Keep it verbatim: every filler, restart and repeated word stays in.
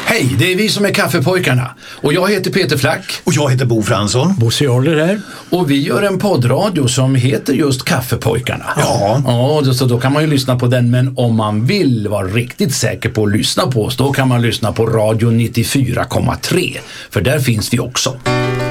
Hej, det är vi som är Kaffepojkarna. Och jag heter Peter Flack. Och jag heter Bo Fransson. Bosse Oller här. Och vi gör en poddradio som heter just Kaffepojkarna. Ja. Ja, så då kan man ju lyssna på den. Men om man vill vara riktigt säker på att lyssna på oss, då kan man lyssna på Radio nittiofyra komma tre. För där finns vi också.